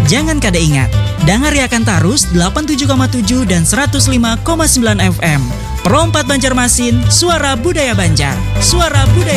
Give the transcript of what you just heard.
Jangan kada ingat, dengar akan Tarus 87,7 dan 105,9 FM. Perompat Banjarmasin, suara budaya Banjar. Suara budaya